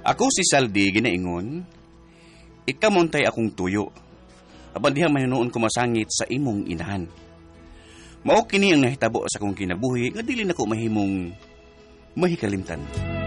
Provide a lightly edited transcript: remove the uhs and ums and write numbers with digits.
Ako si Saldi ginaingon, ikamontay akong tuyo. Apan diha mahinuon ko masangit sa imong inahan. Mao kini ang nahitabo sa akong kinabuhi nga dili nako mahimong mahikalimtan.